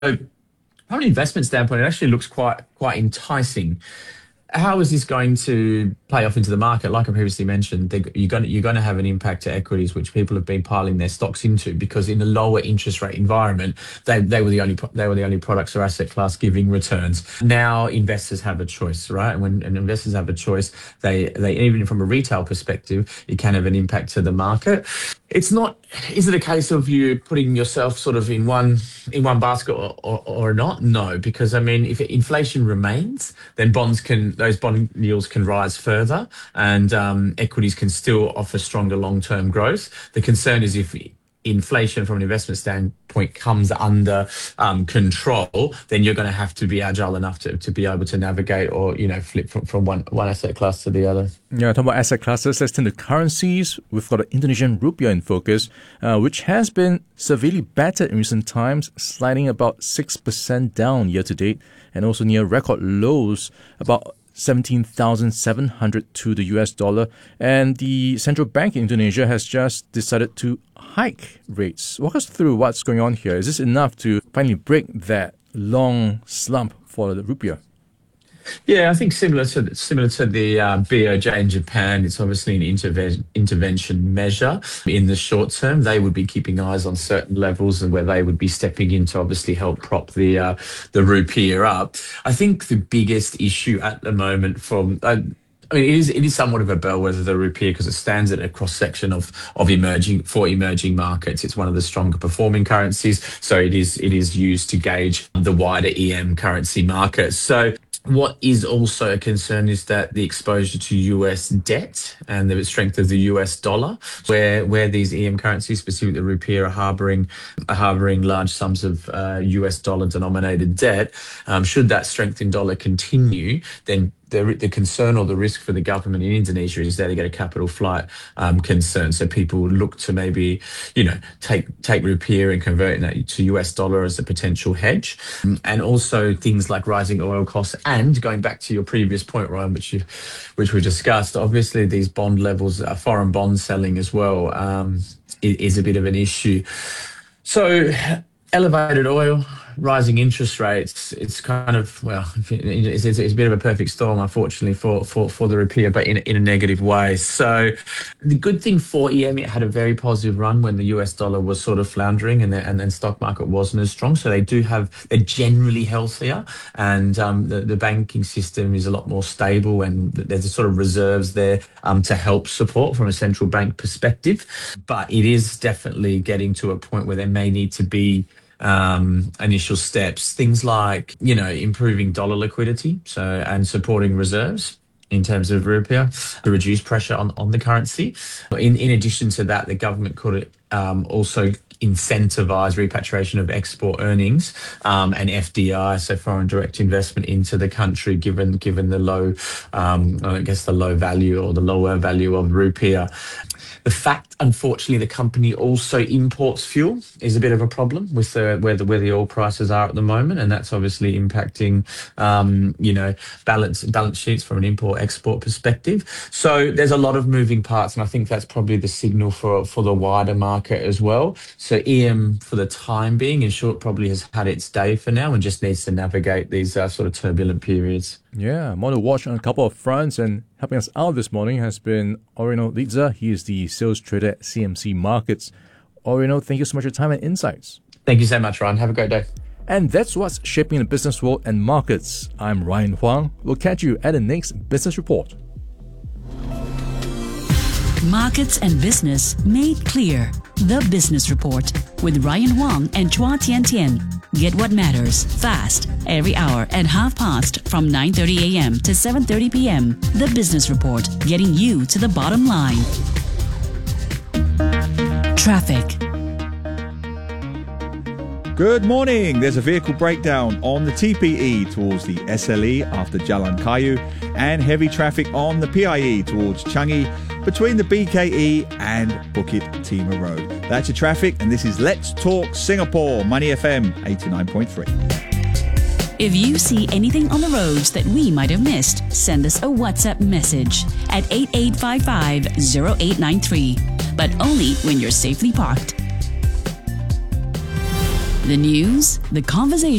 from an investment standpoint, it actually looks quite enticing. How is this going to play off into the market? Like I previously mentioned, you're going to have an impact to equities, which people have been piling their stocks into because in a lower interest rate environment, they were the only products or asset class giving returns. Now investors have a choice, right? And when investors have a choice, they even from a retail perspective, it can have an impact to the market. It's not. Is it a case of you putting yourself sort of in one basket or not? No, because I mean, if inflation remains, then those bond yields can rise further, and equities can still offer stronger long term growth. The concern is if inflation from an investment standpoint comes under control, then you're going to have to be agile enough to be able to navigate or flip from one asset class to the other. Yeah, talking about asset classes, let's turn to currencies. We've got the Indonesian rupiah in focus, which has been severely battered in recent times, sliding about 6% down year to date, and also near record lows, about 17,700 to the US dollar. And the central bank in Indonesia has just decided to hike rates. Walk us through what's going on here. Is this enough to finally break that long slump for the rupiah? Yeah, I think similar to the BOJ in Japan, it's obviously an intervention measure. In the short term, they would be keeping eyes on certain levels and where they would be stepping in to obviously help prop the rupiah up. I think the biggest issue at the moment it is somewhat of a bellwether, the rupiah, because it stands at a cross section of emerging markets. It's one of the stronger performing currencies, so it is used to gauge the wider EM currency market. So what is also a concern is that the exposure to US debt and the strength of the US dollar, where these EM currencies, specifically the rupiah, are harboring large sums of US dollar denominated debt. Should that strength in dollar continue, then the concern or the risk for the government in Indonesia is that they get a capital flight concern. So people look to maybe, take rupiah and convert that to US dollar as a potential hedge. And also things like rising oil costs and going back to your previous point, Ryan, which we discussed, obviously these bond levels, foreign bond selling as well, is a bit of an issue. So elevated oil, rising interest rates, it's kind of, it's a bit of a perfect storm, unfortunately, for the rupiah, but in a negative way. So the good thing for EM, it had a very positive run when the US dollar was sort of floundering and then stock market wasn't as strong. So they're generally healthier, and the banking system is a lot more stable, and there's a sort of reserves there to help support from a central bank perspective. But it is definitely getting to a point where there may need to be initial steps, things like, improving dollar liquidity, and supporting reserves in terms of rupiah to reduce pressure on the currency. In addition to that, the government could also incentivize repatriation of export earnings and FDI, so foreign direct investment into the country, given the low, the low value or the lower value of rupiah. The fact, unfortunately, the company also imports fuel is a bit of a problem with where the oil prices are at the moment, and that's obviously impacting, balance sheets from an import-export perspective. So there's a lot of moving parts, and I think that's probably the signal for the wider market as well. So EM, for the time being, in short, probably has had its day for now and just needs to navigate these sort of turbulent periods. Yeah, more to watch on a couple of fronts, and helping us out this morning has been Aurelio Liza. He is the sales trader at CMC Markets. Aurelio, thank you so much for your time and insights. Thank you so much, Ryan. Have a great day. And that's what's shaping the business world and markets. I'm Ryan Huang. We'll catch you at the next Business Report. Markets and Business Made Clear. The Business Report with Ryan Huang and Chua Tian Tian. Get what matters fast every hour at 5:30 from 9:30 a.m. to 7:30 p.m. The Business Report, getting you to the bottom line. Traffic. Good morning. There's a vehicle breakdown on the TPE towards the SLE after Jalan Kayu, and heavy traffic on the PIE towards Changi between the BKE and Bukit Timah Road. That's your traffic, and this is Let's Talk Singapore, Money FM 89.3. If you see anything on the roads that we might have missed, send us a WhatsApp message at 8855-0893, but only when you're safely parked. The news, the conversation.